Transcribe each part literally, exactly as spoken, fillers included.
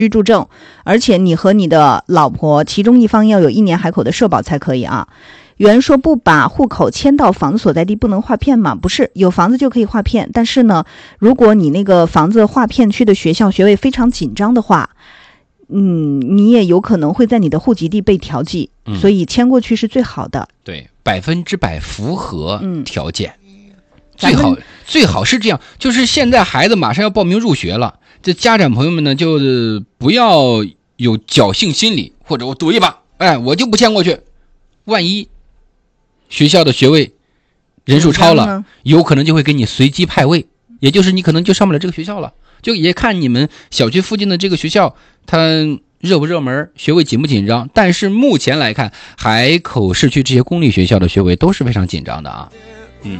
居住证，而且你和你的老婆其中一方要有一年海口的社保才可以啊。原说不把户口迁到房子所在地不能划片吗？不是，有房子就可以划片，但是呢，如果你那个房子划片区的学校学位非常紧张的话，嗯，你也有可能会在你的户籍地被调剂，嗯、所以迁过去是最好的。 对，百分之百符合条件，嗯、最好最好是这样。就是现在孩子马上要报名入学了，这家长朋友们呢，就不要有侥幸心理，或者我赌一把，哎，我就不迁过去，万一学校的学位人数超了，有可能就会给你随机派位，也就是你可能就上不了这个学校了。就也看你们小区附近的这个学校它热不热门，学位紧不紧张。但是目前来看，海口市区这些公立学校的学位都是非常紧张的啊。嗯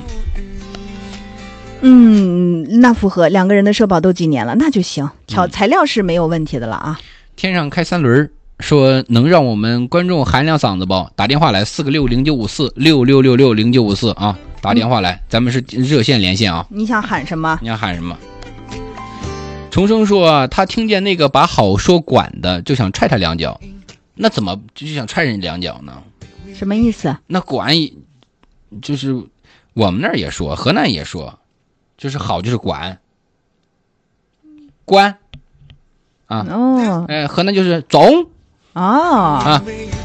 嗯，那符合，两个人的社保都几年了，那就行，调材料是没有问题的了啊。 天上开三轮说能让我们观众喊两嗓子不？打电话来四个六零九五四六六六六零九五四啊，打电话来，嗯、咱们是热线连线啊。 你想喊什么？ 你想喊什么？重生说他听见那个把好说管的就想踹他两脚，那怎么就想踹人两脚呢？ 什么意思？ 那管就是我们那儿也说，河南也说，就是好就是管，关啊哦， 哎，河南就是总。 哦啊，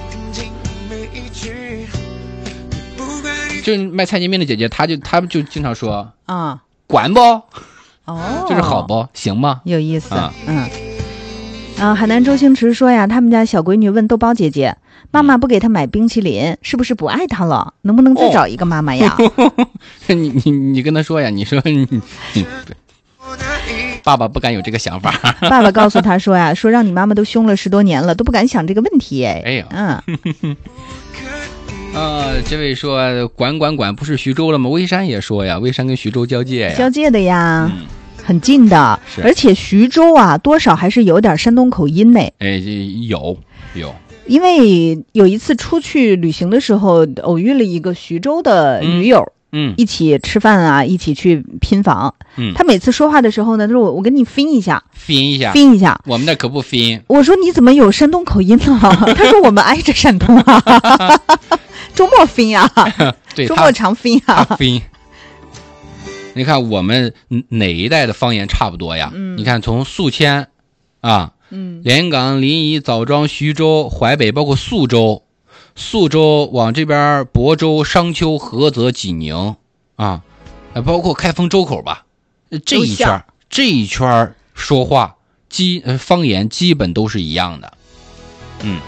就卖菜煎饼的姐姐，她就她就经常说啊， 管不？ 哦， 就是好不？行吗？ 有意思。 啊嗯，啊，海南周星驰说呀，他们家小闺女问豆包姐姐，妈妈不给她买冰淇淋，是不是不爱她了？能不能再找一个妈妈呀？ 哦、你你你跟她说呀，你说你。你爸爸不敢有这个想法。 爸爸告诉他说呀，说让你妈妈都凶了十多年了，都不敢想这个问题哎。 哎呦， 嗯， 呃，这位说管管管不是徐州了吗？蔚山也说呀，蔚山跟徐州交界呀， 交界的呀， 嗯、 很近的，而且徐州啊，多少还是有点山东口音呢。 哎，有有。 因为有一次出去旅行的时候，偶遇了一个徐州的女友。 嗯嗯， 一起吃饭啊，一起去拼房。 嗯， 他每次说话的时候呢，他说我我跟你分一下， 分一下， 分一下。 我们那可不分。 我说你怎么有山东口音呢？他说我们挨着山东啊，周末分呀， 对， 周末常分呀。 分。你看我们哪一带的方言差不多呀？ 嗯， 你看从宿迁啊， 嗯， 连岗、临沂、枣庄、徐州、淮北，包括宿州。宿州往这边，亳州、商丘、菏泽、济宁啊，包括开封周口吧，这一圈这一圈说话基呃方言基本都是一样的。嗯，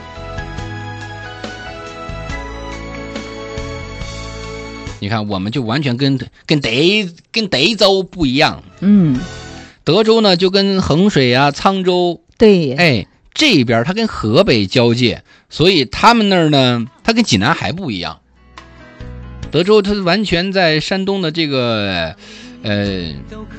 你看我们就完全跟跟德跟德州不一样。 嗯， 德州呢就跟衡水啊、沧州， 对， 哎。这边它跟河北交界，所以他们那儿呢，它跟济南还不一样。德州它完全在山东的这个呃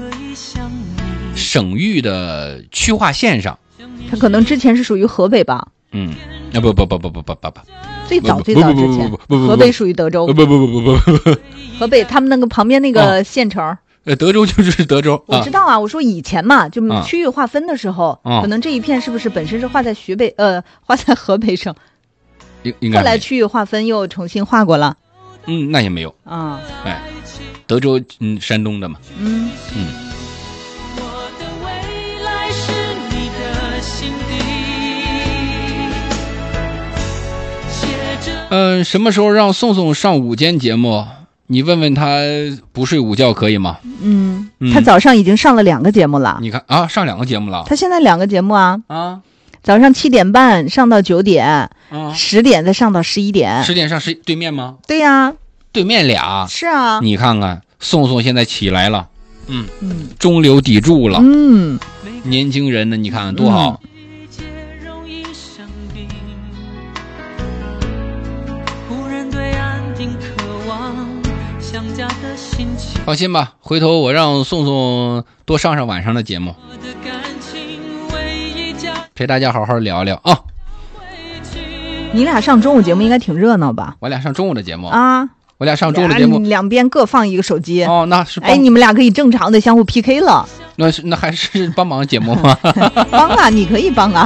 省域的区划线上。 它可能之前是属于河北吧？ 嗯，啊不不不不不不不不， 最早最早之前，河北属于德州。 不不不不不不， 河北他们那个旁边那个县城。 呃，德州就是德州， 我知道啊。我说以前嘛，就啊区域划分的时候， 啊、 可能这一片是不是本身是划在徐北，呃，划在河北省， 应该后来区域划分又重新划过了。 嗯，那也没有啊。 哎，德州嗯，山东的嘛。 嗯嗯。嗯、呃，什么时候让宋宋上午间节目？你问问他不睡午觉可以吗？ 嗯， 嗯他早上已经上了两个节目了。 你看啊，上两个节目了。 他现在两个节目啊啊， 早上七点半上到九点， 啊， 十点再上到十一点。 十点上十对面吗？ 对呀、啊， 对面俩。 是啊， 你看看宋宋现在起来了，嗯嗯， 中流砥柱了， 嗯， 年轻人呢，你看多好。嗯放心吧，回头我让宋宋多上上晚上的节目，陪大家好好聊聊啊。 你俩上中午节目应该挺热闹吧？ 我俩上中午的节目啊， 我俩上中午的节目， 两边各放一个手机。 哦，那是哎，你们俩可以正常的相互 P K 了。 那是那还是帮忙节目吗？ 帮啊，你可以帮啊。